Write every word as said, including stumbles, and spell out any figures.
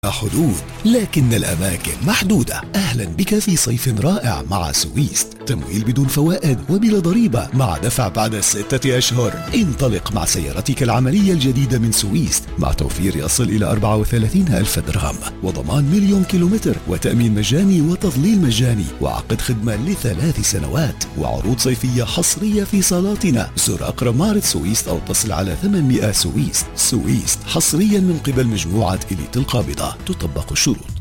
حدود، لكن الأماكن محدودة. أهلا بك في صيف رائع مع سويست، تمويل بدون فوائد وبلا ضريبة مع دفع بعد ستة أشهر. انطلق مع سيارتك العملية الجديدة من سويست مع توفير يصل إلى أربعة وثلاثين ألف درهم وضمان مليون كيلومتر وتأمين مجاني وتظليل مجاني وعقد خدمة لثلاث سنوات وعروض صيفية حصرية في صالاتنا. زر أقرب معرض سويست أو اتصل على ثمانمئة سويست. سويست حصريا من قبل مجموعة إليت القابضة، تطبق الشروط.